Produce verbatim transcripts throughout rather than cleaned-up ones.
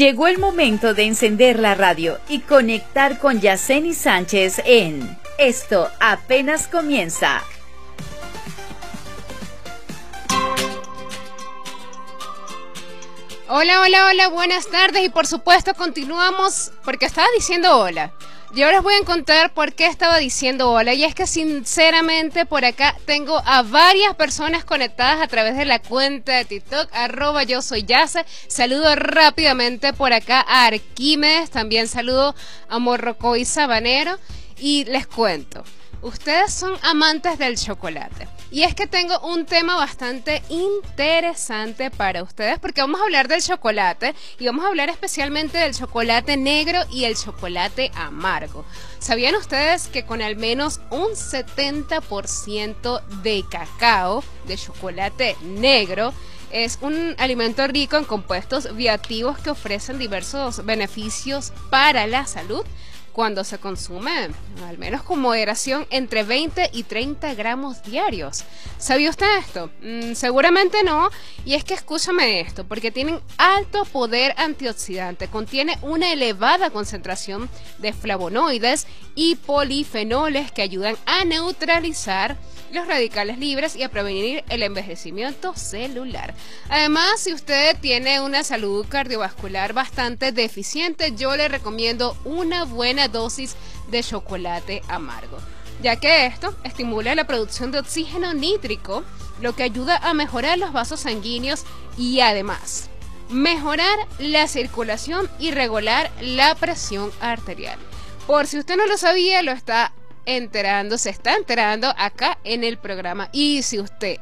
Llegó el momento de encender la radio y conectar con Yaceni Sánchez en Esto Apenas Comienza. Hola, hola, hola, buenas tardes y por supuesto continuamos porque estaba diciendo hola. Y ahora les voy a contar por qué estaba diciendo hola. Y es que sinceramente por acá tengo a varias personas conectadas a través de la cuenta de TikTok, arroba yo soy Yace. Saludo rápidamente por acá a Arquímedes, también saludo a Morrocoy Sabanero. Y les cuento, ustedes son amantes del chocolate. Y es que tengo un tema bastante interesante para ustedes porque vamos a hablar del chocolate y vamos a hablar especialmente del chocolate negro y el chocolate amargo. ¿Sabían ustedes que con al menos un setenta por ciento de cacao, de chocolate negro, es un alimento rico en compuestos bioactivos que ofrecen diversos beneficios para la salud? Cuando se consume, al menos con moderación, entre veinte y treinta gramos diarios. ¿Sabía usted esto? Mm, seguramente no, y es que escúchame esto, porque tienen alto poder antioxidante, contiene una elevada concentración de flavonoides y polifenoles que ayudan a neutralizar los radicales libres y a prevenir el envejecimiento celular. Además, si usted tiene una salud cardiovascular bastante deficiente, yo le recomiendo una buena dosis de chocolate amargo, ya que esto estimula la producción de oxígeno nítrico, lo que ayuda a mejorar los vasos sanguíneos y además mejorar la circulación y regular la presión arterial. Por si usted no lo sabía, lo está enterando, se está enterando acá en el programa. Y si usted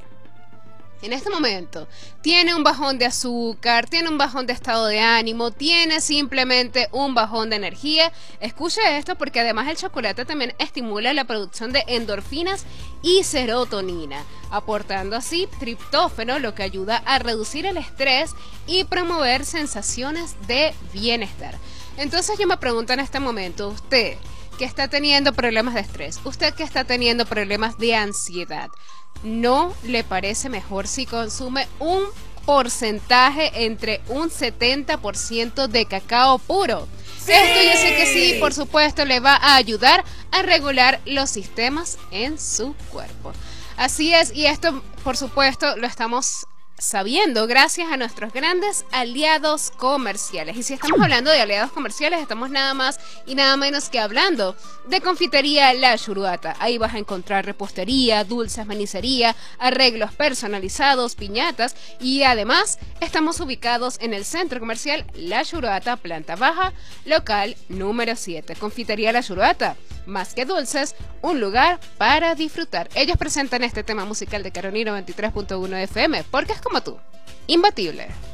en este momento tiene un bajón de azúcar, tiene un bajón de estado de ánimo, tiene simplemente un bajón de energía, escuche esto porque además el chocolate también estimula la producción de endorfinas y serotonina, aportando así triptófano, lo que ayuda a reducir el estrés y promover sensaciones de bienestar. Entonces yo me pregunto en este momento, usted que está teniendo problemas de estrés, usted que está teniendo problemas de ansiedad, ¿no le parece mejor si consume un porcentaje entre un setenta por ciento de cacao puro? ¡Sí! Esto yo sé que sí, por supuesto, le va a ayudar a regular los sistemas en su cuerpo. Así es, y esto, por supuesto, lo estamos sabiendo gracias a nuestros grandes aliados comerciales. Y si estamos hablando de aliados comerciales, estamos nada más y nada menos que hablando de Confitería La Shuruata. Ahí vas a encontrar repostería, dulces, manicería, arreglos personalizados, piñatas y además estamos ubicados en el centro comercial La Shuruata, planta baja, local número siete. Confitería La Shuruata, más que dulces, un lugar para disfrutar. Ellos presentan este tema musical de Carolina veintitrés punto uno F M porque es como tú, imbatible.